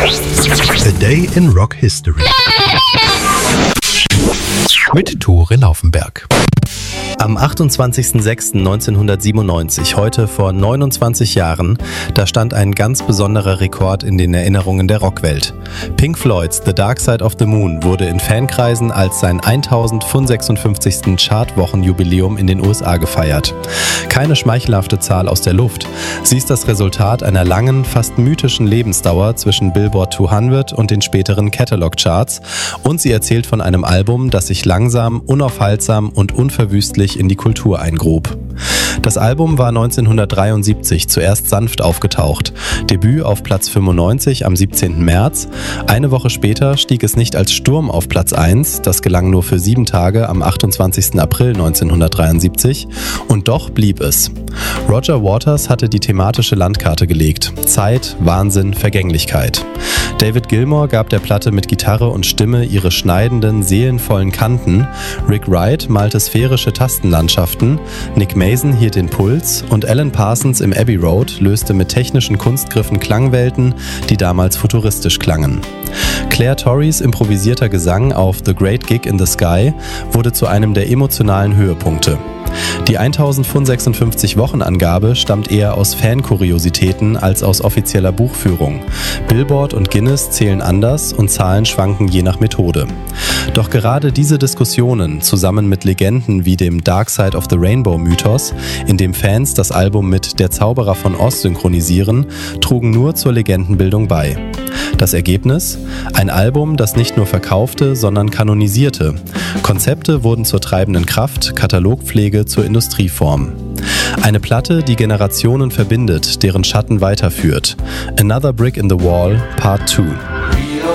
A Day in Rock History mit Tore Laufenberg. Am 28.06.1997, heute vor 29 Jahren, da stand ein ganz besonderer Rekord in den Erinnerungen der Rockwelt. Pink Floyds The Dark Side of the Moon wurde in Fankreisen als sein 1056. Chartwochenjubiläum in den USA gefeiert. Keine schmeichelhafte Zahl aus der Luft. Sie ist das Resultat einer langen, fast mythischen Lebensdauer zwischen Billboard 200 und den späteren Catalog-Charts und sie erzählt von einem Album, das sich langsam, unaufhaltsam und unverwüstlich in die Kultur eingrub. Das Album war 1973 zuerst sanft aufgetaucht. Debüt auf Platz 95 am 17. März. Eine Woche später stieg es nicht als Sturm auf Platz 1, das gelang nur für 7 Tage am 28. April 1973. Und doch blieb es. Roger Waters hatte die thematische Landkarte gelegt. Zeit, Wahnsinn, Vergänglichkeit. David Gilmour gab der Platte mit Gitarre und Stimme ihre schneidenden, seelenvollen Kanten. Rick Wright malte sphärische Tastenlandschaften. Nick Mason hielt den Puls und Alan Parsons im Abbey Road löste mit technischen Kunstgriffen Klangwelten, die damals futuristisch klangen. Claire Torreys improvisierter Gesang auf The Great Gig in the Sky wurde zu einem der emotionalen Höhepunkte. Die 1056 Wochenangabe stammt eher aus Fankuriositäten als aus offizieller Buchführung. Billboard und Guinness zählen anders und Zahlen schwanken je nach Methode. Doch gerade diese Diskussionen, zusammen mit Legenden wie dem Dark Side of the Rainbow Mythos, in dem Fans das Album mit Der Zauberer von Oz synchronisieren, trugen nur zur Legendenbildung bei. Das Ergebnis? Ein Album, das nicht nur verkaufte, sondern kanonisierte. Konzepte wurden zur treibenden Kraft, Katalogpflege zur Industrieform. Eine Platte, die Generationen verbindet, deren Schatten weiterführt. Another Brick in the Wall, Part 2.